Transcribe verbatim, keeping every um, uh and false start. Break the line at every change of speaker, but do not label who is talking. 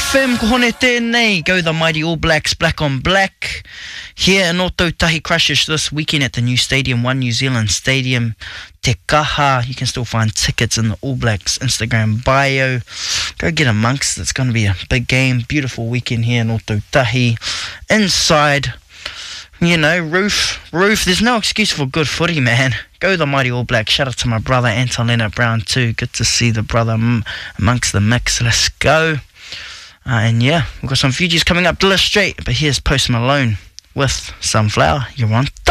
F M, ko hone tēnei. Go the mighty All Blacks, black on black. Here in Ōtautahi Christchurch this weekend at the new stadium, One New Zealand Stadium, Te Kaha. You can still find tickets in the All Blacks Instagram bio. Go get amongst it. It's going to be a big game. Beautiful weekend here in Ōtautahi. Inside, you know, roof, roof. There's no excuse for good footy, man. Go the mighty All Blacks. Shout out to my brother Anton Leonard Brown too. Good to see the brother m- amongst the mix. Let's go. Uh, and yeah, we've got some Fugees coming up Dilla Straight, but here's Post Malone with Sunflower. You're on